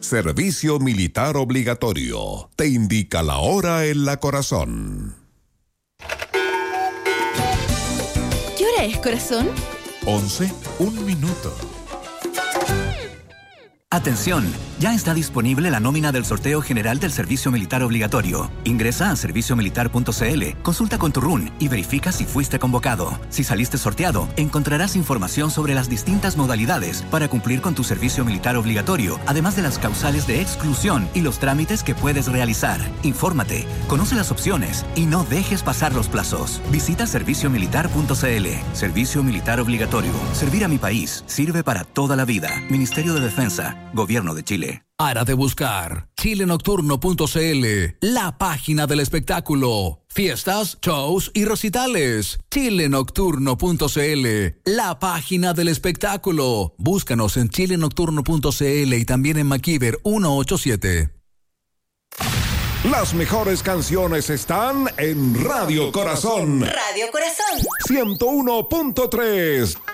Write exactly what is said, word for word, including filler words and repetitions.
Servicio Militar Obligatorio. Te indica la hora en la corazón. ¿Qué hora es, corazón? Once, un minuto. Atención, ya está disponible la nómina del sorteo general del Servicio Militar Obligatorio. Ingresa a servicio militar punto c l, consulta con tu R U N y verifica si fuiste convocado. Si saliste sorteado, encontrarás información sobre las distintas modalidades para cumplir con tu servicio militar obligatorio, además de las causales de exclusión y los trámites que puedes realizar. Infórmate, conoce las opciones y no dejes pasar los plazos. Visita servicio militar punto c l. Servicio Militar Obligatorio. Servir a mi país sirve para toda la vida. Ministerio de Defensa. Gobierno de Chile. Hora de buscar chile nocturno punto c l, la página del espectáculo. Fiestas, shows y recitales. chile nocturno punto c l, la página del espectáculo. Búscanos en chile nocturno punto c l y también en MacIver ciento ochenta y siete. Las mejores canciones están en Radio Corazón. Radio Corazón. ciento uno punto tres.